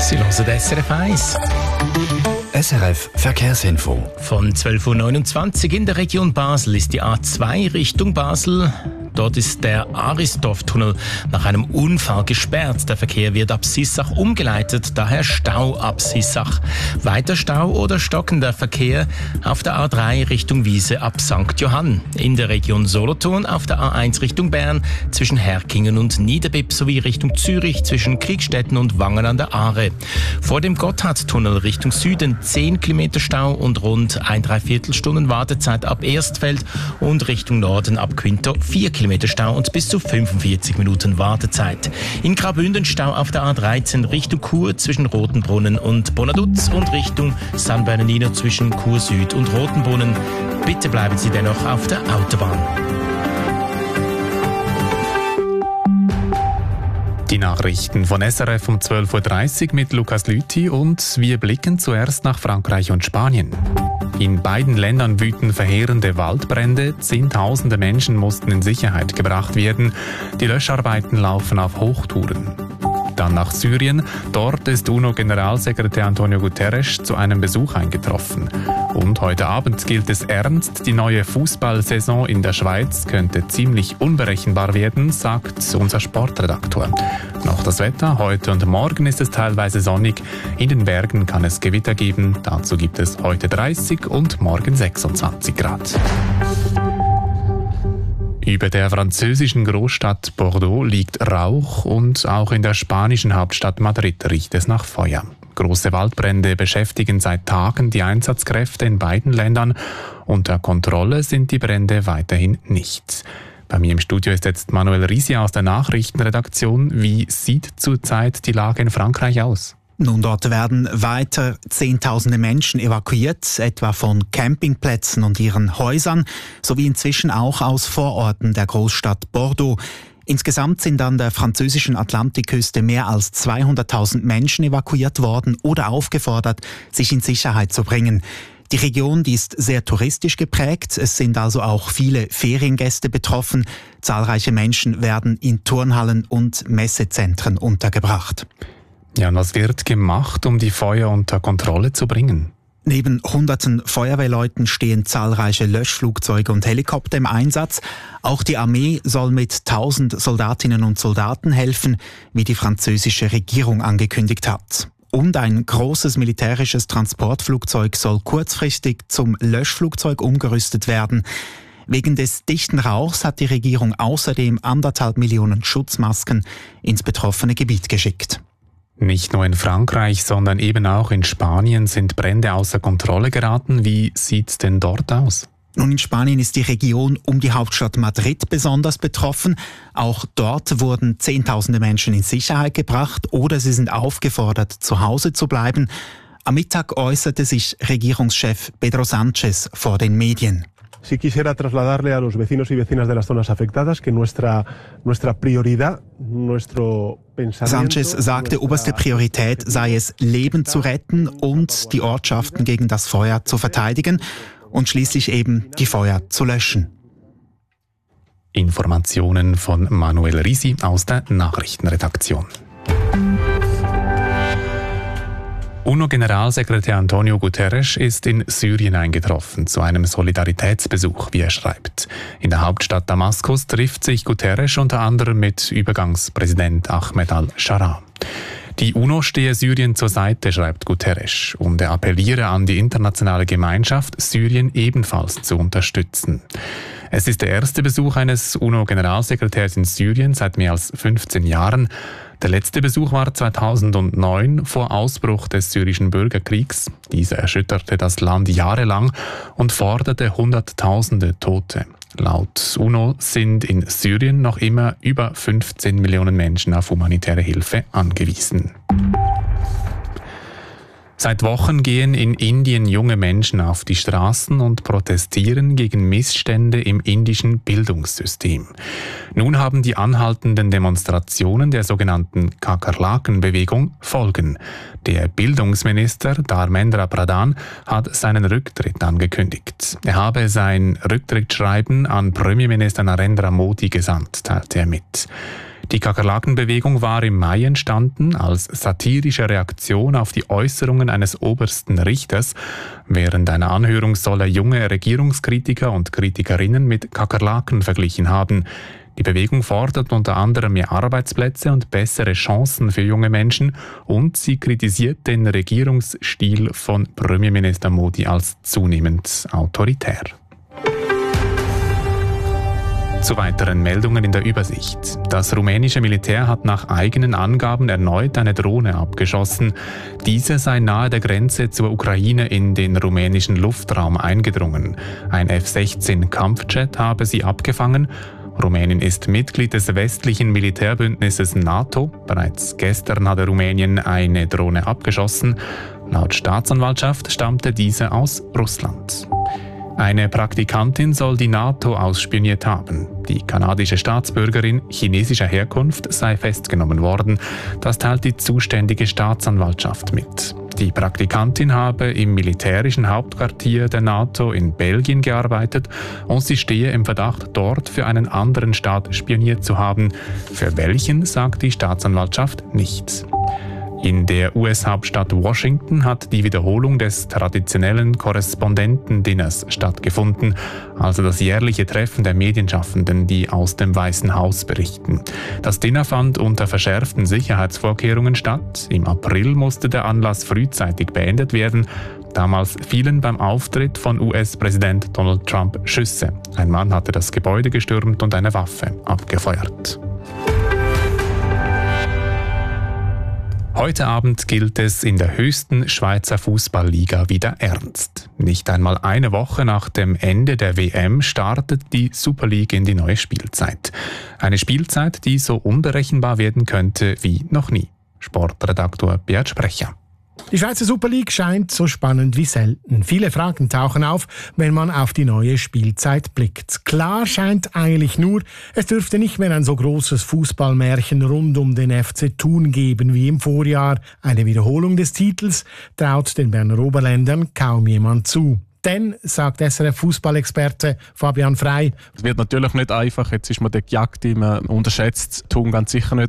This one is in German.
Sie hören SRF 1. SRF Verkehrsinfo. Von 12.29 Uhr in der Region Basel ist die A2 Richtung Basel. Dort ist der Aristorf-Tunnel nach einem Unfall gesperrt. Der Verkehr wird ab Sissach umgeleitet, daher Stau ab Sissach. Weiter Stau oder stockender Verkehr auf der A3 Richtung Wiese ab St. Johann. In der Region Solothurn auf der A1 Richtung Bern zwischen Herkingen und Niederbipp sowie Richtung Zürich zwischen Kriegstetten und Wangen an der Aare. Vor dem Gotthardtunnel Richtung Süden 10 Kilometer Stau und rund 1,75 Stunden Wartezeit ab Erstfeld und Richtung Norden ab Quinto 4 Kilometer Stau und bis zu 45 Minuten Wartezeit. In Graubünden Stau auf der A13 Richtung Chur zwischen Rotenbrunnen und Bonaduz und Richtung San Bernardino zwischen Chur Süd und Rotenbrunnen. Bitte bleiben Sie dennoch auf der Autobahn. Die Nachrichten von SRF um 12.30 Uhr mit Lukas Lüthi und wir blicken zuerst nach Frankreich und Spanien. In beiden Ländern wüten verheerende Waldbrände, Zehntausende Menschen mussten in Sicherheit gebracht werden. Die Löscharbeiten laufen auf Hochtouren. Dann nach Syrien. Dort ist UNO-Generalsekretär Antonio Guterres zu einem Besuch eingetroffen. Und heute Abend gilt es ernst, die neue Fußballsaison in der Schweiz könnte ziemlich unberechenbar werden, sagt unser Sportredaktor. Noch das Wetter. Heute und morgen ist es teilweise sonnig. In den Bergen kann es Gewitter geben. Dazu gibt es heute 30 und morgen 26 Grad. Über der französischen Großstadt Bordeaux liegt Rauch und auch in der spanischen Hauptstadt Madrid riecht es nach Feuer. Große Waldbrände beschäftigen seit Tagen die Einsatzkräfte in beiden Ländern. Unter Kontrolle sind die Brände weiterhin nicht. Bei mir im Studio ist jetzt Manuel Risi aus der Nachrichtenredaktion. Wie sieht zurzeit die Lage in Frankreich aus? Nun, dort werden weiter Zehntausende Menschen evakuiert, etwa von Campingplätzen und ihren Häusern, sowie inzwischen auch aus Vororten der Großstadt Bordeaux. Insgesamt sind an der französischen Atlantikküste mehr als 200.000 Menschen evakuiert worden oder aufgefordert, sich in Sicherheit zu bringen. Die Region, die ist sehr touristisch geprägt. Es sind also auch viele Feriengäste betroffen. Zahlreiche Menschen werden in Turnhallen und Messezentren untergebracht. Ja, und was wird gemacht, um die Feuer unter Kontrolle zu bringen? Neben hunderten Feuerwehrleuten stehen zahlreiche Löschflugzeuge und Helikopter im Einsatz. Auch die Armee soll mit 1000 Soldatinnen und Soldaten helfen, wie die französische Regierung angekündigt hat. Und ein großes militärisches Transportflugzeug soll kurzfristig zum Löschflugzeug umgerüstet werden. Wegen des dichten Rauchs hat die Regierung außerdem 1,5 Millionen Schutzmasken ins betroffene Gebiet geschickt. Nicht nur in Frankreich, sondern eben auch in Spanien sind Brände außer Kontrolle geraten. Wie sieht's denn dort aus? Nun, in Spanien ist die Region um die Hauptstadt Madrid besonders betroffen. Auch dort wurden Zehntausende Menschen in Sicherheit gebracht oder sie sind aufgefordert, zu Hause zu bleiben. Am Mittag äußerte sich Regierungschef Pedro Sánchez vor den Medien. Sí quisiera trasladarle a los vecinos y vecinas de las zonas afectadas que nuestra prioridad, nuestro pensamiento... Sánchez sagte, oberste Priorität sei es, Leben zu retten und die Ortschaften gegen das Feuer zu verteidigen und schließlich eben die Feuer zu löschen. Informationen von Manuel Risi aus der Nachrichtenredaktion. UNO-Generalsekretär Antonio Guterres ist in Syrien eingetroffen, zu einem Solidaritätsbesuch, wie er schreibt. In der Hauptstadt Damaskus trifft sich Guterres unter anderem mit Übergangspräsident Ahmed al-Sharaa. Die UNO stehe Syrien zur Seite, schreibt Guterres, und er appelliere an die internationale Gemeinschaft, Syrien ebenfalls zu unterstützen. Es ist der erste Besuch eines UNO-Generalsekretärs in Syrien seit mehr als 15 Jahren. Der letzte Besuch war 2009 vor Ausbruch des syrischen Bürgerkriegs. Dieser erschütterte das Land jahrelang und forderte Hunderttausende Tote. Laut UNO sind in Syrien noch immer über 15 Millionen Menschen auf humanitäre Hilfe angewiesen. Seit Wochen gehen in Indien junge Menschen auf die Straßen und protestieren gegen Missstände im indischen Bildungssystem. Nun haben die anhaltenden Demonstrationen der sogenannten Kakerlaken-Bewegung Folgen. Der Bildungsminister Dharmendra Pradhan hat seinen Rücktritt angekündigt. Er habe sein Rücktrittsschreiben an Premierminister Narendra Modi gesandt, teilte er mit. Die Kakerlakenbewegung war im Mai entstanden als satirische Reaktion auf die Äußerungen eines obersten Richters. Während einer Anhörung soll er junge Regierungskritiker und Kritikerinnen mit Kakerlaken verglichen haben. Die Bewegung fordert unter anderem mehr Arbeitsplätze und bessere Chancen für junge Menschen und sie kritisiert den Regierungsstil von Premierminister Modi als zunehmend autoritär. Zu weiteren Meldungen in der Übersicht. Das rumänische Militär hat nach eigenen Angaben erneut eine Drohne abgeschossen. Diese sei nahe der Grenze zur Ukraine in den rumänischen Luftraum eingedrungen. Ein F-16-Kampfjet habe sie abgefangen. Rumänien ist Mitglied des westlichen Militärbündnisses NATO. Bereits gestern hatte Rumänien eine Drohne abgeschossen. Laut Staatsanwaltschaft stammte diese aus Russland. Eine Praktikantin soll die NATO ausspioniert haben. Die kanadische Staatsbürgerin chinesischer Herkunft sei festgenommen worden. Das teilt die zuständige Staatsanwaltschaft mit. Die Praktikantin habe im militärischen Hauptquartier der NATO in Belgien gearbeitet und sie stehe im Verdacht, dort für einen anderen Staat spioniert zu haben. Für welchen, sagt die Staatsanwaltschaft nicht. In der US-Hauptstadt Washington hat die Wiederholung des traditionellen Korrespondentendinners stattgefunden, also das jährliche Treffen der Medienschaffenden, die aus dem Weißen Haus berichten. Das Dinner fand unter verschärften Sicherheitsvorkehrungen statt. Im April musste der Anlass frühzeitig beendet werden. Damals fielen beim Auftritt von US-Präsident Donald Trump Schüsse. Ein Mann hatte das Gebäude gestürmt und eine Waffe abgefeuert. Heute Abend gilt es in der höchsten Schweizer Fußballliga wieder ernst. Nicht einmal eine Woche nach dem Ende der WM startet die Super League in die neue Spielzeit. Eine Spielzeit, die so unberechenbar werden könnte wie noch nie. Sportredaktor Beat Sprecher. Die Schweizer Super League scheint so spannend wie selten. Viele Fragen tauchen auf, wenn man auf die neue Spielzeit blickt. Klar scheint eigentlich nur, es dürfte nicht mehr ein so großes Fußballmärchen rund um den FC Thun geben wie im Vorjahr. Eine Wiederholung des Titels traut den Berner Oberländern kaum jemand zu. Denn, sagt SRF-Fußballexperte Fabian Frey, es wird natürlich nicht einfach. Jetzt ist man dort gejagt, man unterschätzt Thun ganz sicher nicht.